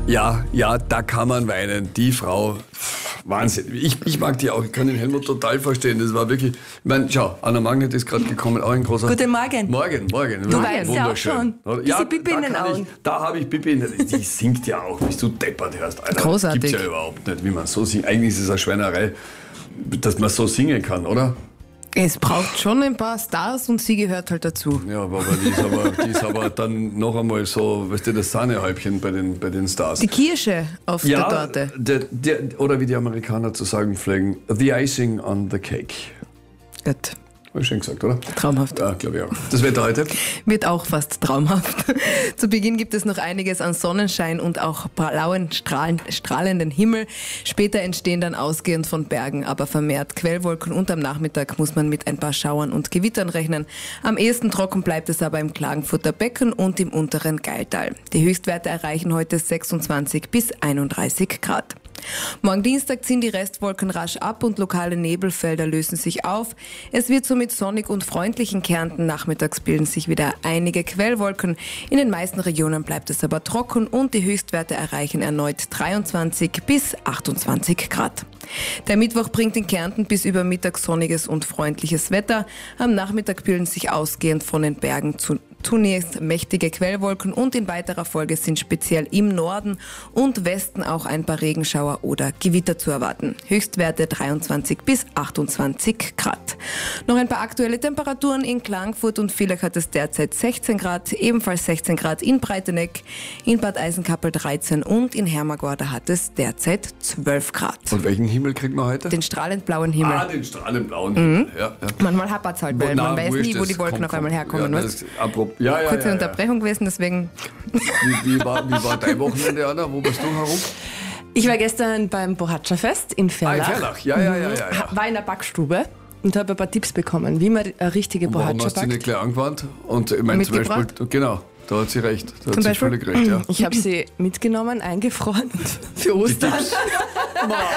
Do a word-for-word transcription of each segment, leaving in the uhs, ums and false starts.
Ja, ja, da kann man weinen. Die Frau, Wahnsinn. Ich, ich mag die auch, ich kann den Helmut total verstehen. Das war wirklich, ich meine, schau, Anna Magnet ist gerade gekommen, auch ein großer... Guten Morgen. Morgen, morgen. Du weißt ja auch schon. Ja, Diese Pipi in den Augen. Ich, da habe ich Pipi in den Augen. Die singt ja auch, bis du deppert hörst. Alter, großartig. Das gibt's ja überhaupt nicht, wie man so singt. Eigentlich ist es eine Schweinerei, dass man so singen kann, oder? Es braucht schon ein paar Stars und sie gehört halt dazu. Ja, aber die ist aber, die ist aber dann noch einmal so, weißt du, das Sahnehäubchen bei den, bei den Stars. Die Kirsche auf ja, der Torte. Der, der, oder wie die Amerikaner zu sagen pflegen, the icing on the cake. Gut. Hab ich schon gesagt, oder? Traumhaft. Ja, glaube ich auch. Das Wetter heute? Wird auch fast traumhaft. Zu Beginn gibt es noch einiges an Sonnenschein und auch blauen, strahlen, strahlenden Himmel. Später entstehen dann ausgehend von Bergen, aber vermehrt Quellwolken und am Nachmittag muss man mit ein paar Schauern und Gewittern rechnen. Am ehesten trocken bleibt es aber im Klagenfurter Becken und im unteren Gailtal. Die Höchstwerte erreichen heute sechsundzwanzig bis einunddreißig Grad. Morgen Dienstag ziehen die Restwolken rasch ab und lokale Nebelfelder lösen sich auf. Es wird somit sonnig und freundlich in Kärnten. Nachmittags bilden sich wieder einige Quellwolken. In den meisten Regionen bleibt es aber trocken und die Höchstwerte erreichen erneut dreiundzwanzig bis achtundzwanzig Grad. Der Mittwoch bringt in Kärnten bis über Mittag sonniges und freundliches Wetter. Am Nachmittag bilden sich ausgehend von den Bergen zu zunächst mächtige Quellwolken und in weiterer Folge sind speziell im Norden und Westen auch ein paar Regenschauer oder Gewitter zu erwarten. Höchstwerte dreiundzwanzig bis achtundzwanzig Grad. Noch ein paar aktuelle Temperaturen. In Klagenfurt und Villach hat es derzeit sechzehn Grad, ebenfalls sechzehn Grad in Breiteneck, in Bad Eisenkappel dreizehn und in Hermagor hat es derzeit zwölf Grad. Und welchen Himmel kriegt man heute? Den strahlend blauen Himmel. Ah, den strahlend blauen Himmel. Mhm. Ja, ja. Manchmal hapert es halt, weil Na, man weiß wurscht, nie, wo das die Wolken kommt, auf einmal kommt. herkommen. Ja, was? das, apropos, ja, ja, Kurze ja, Unterbrechung gewesen, deswegen... Wie, wie, war, wie war dein Wochenende, Anna? Wo bist du herum? Ich war gestern beim Bohatscha-Fest in Ferlach. Ah, in Ferlach, ja, ja, ja, ja, ja. War in der Backstube und habe ein paar Tipps bekommen, wie man eine richtige Warum Bohatscha hast du sie nicht backt. gleich angewandt? Und ich meine zum Beispiel, Mitgebracht? genau, da hat sie recht. Da hat Zum sie Beispiel? völlig recht, ja. Ich habe sie mitgenommen, eingefroren für Ostern. Na, na,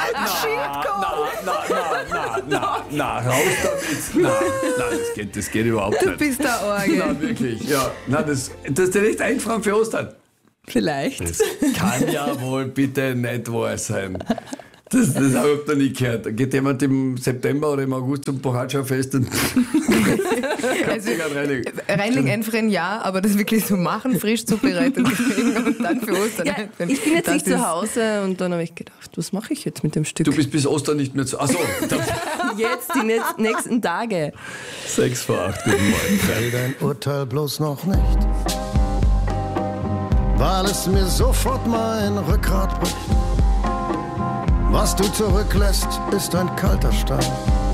na, na, na, na, raus damit. Na, na, das geht, das geht überhaupt Du nicht. bist der Orgel. Na, wirklich, ja. Na, das, das ist dir nicht eingefroren für Ostern. Vielleicht. Das kann ja wohl bitte nicht wahr sein. Das, das habe ich noch nie gehört. Da geht jemand im September oder im August zum Bohatscha-Fest und Also, Reinling. Reinling einfrieren ja, aber das wirklich so machen, frisch zubereitet kriegen und dann für Ostern Ja, einfrieren. ich bin jetzt Das nicht ist- zu Hause und dann habe ich gedacht, was mache ich jetzt mit dem Stück? Du bist bis Ostern nicht mehr zu... Achso, Jetzt die nä- nächsten Tage. sechs vor acht, guten Morgen. Fällt dein Urteil bloß noch nicht, weil es mir sofort mein Rückgrat bricht. Was du zurücklässt, ist ein kalter Stein.